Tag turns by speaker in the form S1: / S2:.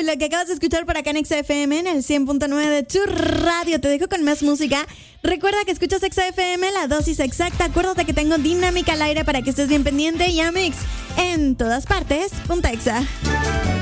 S1: lo que acabas de escuchar por acá en XFM en el 100.9 de tu radio. Te dejo con más música. Recuerda que escuchas XFM, la dosis exacta. Acuérdate que tengo dinámica al aire para que estés bien pendiente y a Mix en todas partes. Punta Exa.